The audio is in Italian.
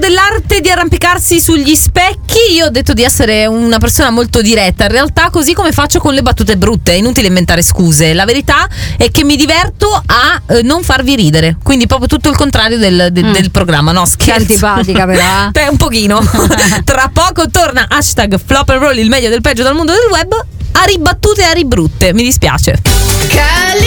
dell'arte di arrampicarsi sugli specchi, io ho detto di essere una persona molto diretta. In realtà, così come faccio con le battute brutte, è inutile inventare scuse. La verità è che mi diverto a non farvi ridere. Quindi proprio tutto il contrario del programma. No, scherzo. Che antipatica però. Beh, un pochino. Tra poco torna hashtag Flop and Roll, il meglio del peggio dal mondo del web. A ribattute e a ribrutte. Mi dispiace.